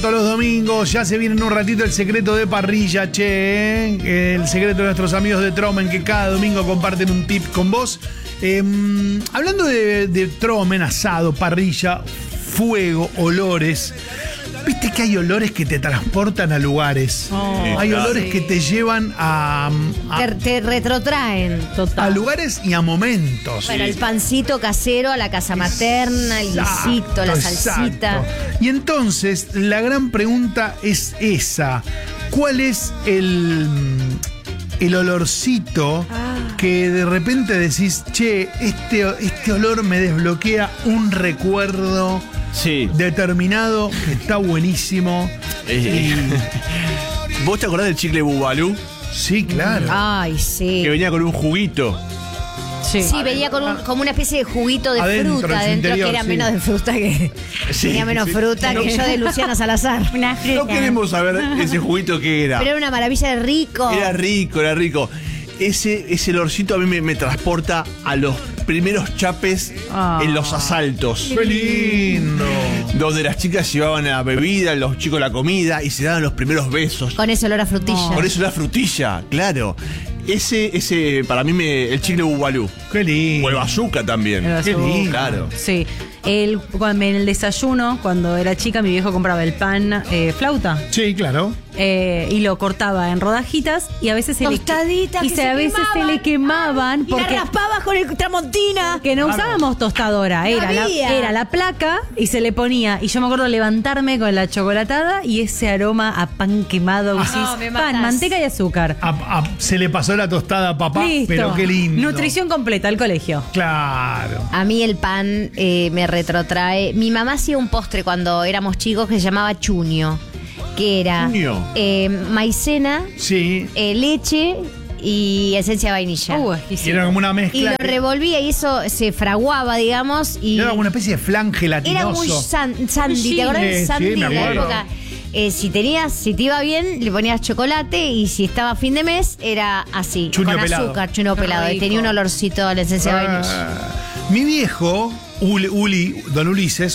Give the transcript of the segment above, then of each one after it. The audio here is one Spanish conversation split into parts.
Todos los domingos ya se viene en un ratito el secreto de parrilla, el secreto de nuestros amigos de Tromen que cada domingo comparten un tip con vos. Hablando de Tromen, asado, parrilla, fuego, olores. Viste que hay olores que te transportan a lugares. Hay olores que te llevan te retrotraen. A lugares y a momentos. Bueno, el pancito casero a la casa materna, el guisito, la salsita. Exacto. Y entonces, la gran pregunta es esa. ¿Cuál es el olorcito que de repente decís, che, este olor me desbloquea un recuerdo determinado que está buenísimo? ¿Vos te acordás del chicle Bubalú? Sí, claro. Ay, sí. Que venía con un juguito. Sí, venía con como una especie de juguito de adentro, fruta adentro, que era menos de fruta que. Tenía menos fruta que yo de Luciana Salazar. Una fruta. No queremos saber ese juguito que era. Pero era una maravilla de rico. Era rico. Ese olorcito a mí me transporta a los primeros chapes en los asaltos. ¡Qué lindo! Donde las chicas llevaban la bebida, los chicos la comida y se daban los primeros besos. Con ese olor a frutilla. Con eso la frutilla, claro. Ese para mí el chicle Bubalú. ¡Qué lindo! O el bazooka también. ¡Qué lindo! Claro. Sí. En el desayuno, cuando era chica, mi viejo compraba el pan flauta. Sí, claro. Y lo cortaba en rodajitas y a veces Tostaditas que a veces se le quemaban Y porque la raspabas con el tramontina. que no usábamos tostadora, era la placa y se le ponía. Y yo me acuerdo levantarme con la chocolatada y ese aroma a pan quemado. me Pan, matás. manteca y azúcar. Se le pasó la tostada a papá, Listo. pero qué lindo. Nutrición completa al colegio. Claro. A mí el pan me retrotrae. Mi mamá hacía un postre cuando éramos chicos que se llamaba chuño, que era ¿Chuño? maicena, Sí. leche y esencia de vainilla. Y era como una mezcla. Y lo revolvía y eso se fraguaba, digamos. Y Era como una especie de flan gelatinoso. era muy Sandy, ¿te acordás de Sí, Sandy sí, me de la acuerdo. época? Si te iba bien, le ponías chocolate y si estaba a fin de mes, era así, Chuño con pelado. azúcar, chuño pelado. Y Rico. tenía un olorcito a la esencia de vainilla. Mi viejo, don Ulises,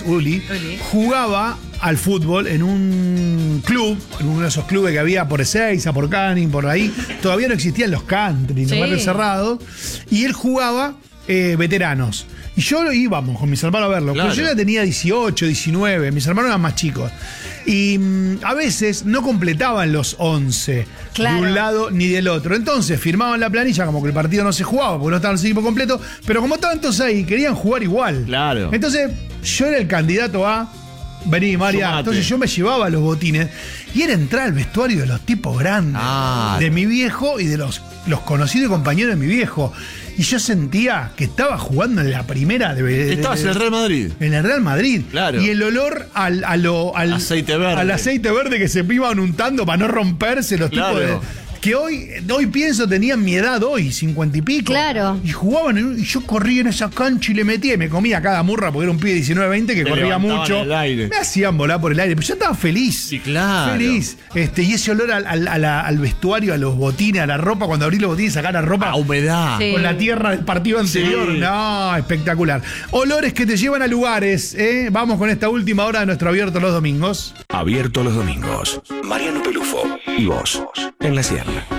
jugaba al fútbol en un club, en uno de esos clubes que había por Ezeiza, por Canning, por ahí. Todavía no existían los country, los barrios cerrados. Y él jugaba veteranos. Y yo íbamos con mis hermanos a verlo. Claro. Pero yo ya tenía 18, 19. Mis hermanos eran más chicos. Y a veces no completaban los 11 Claro. de un lado ni del otro. Entonces firmaban la planilla como que el partido no se jugaba porque no estaban los equipos completos. Pero como estaban todos ahí, querían jugar igual. Claro. Entonces yo era el candidato a... Vení, María. Sumate. Entonces yo me llevaba los botines y era entrar al vestuario de los tipos grandes, de mi viejo y de los conocidos y compañeros de mi viejo. Y yo sentía que estaba jugando en la primera Estabas en el Real Madrid. en el Real Madrid. Claro. Y el olor al Aceite verde. al aceite verde que se iban untando para no romperse los Claro. tipos de... Que hoy pienso, tenían mi edad hoy, 50 y pico. Claro. Y jugaban, y yo corría en esa cancha y le metía y me comía cada murra porque era un pibe de 19, 20 que Te corría levantaban mucho. el aire. Me hacían volar por el aire, pero yo estaba feliz. Sí, claro. Feliz. Y ese olor al vestuario, a los botines, a la ropa, cuando abrí los botines y sacar la ropa. A humedad. Sí. Con la tierra del partido anterior. Sí. No, espectacular. Olores que te llevan a lugares. Vamos con esta última hora de nuestro Abierto los Domingos. Abierto los domingos. Mariano Pelufo y vos en la Sierra.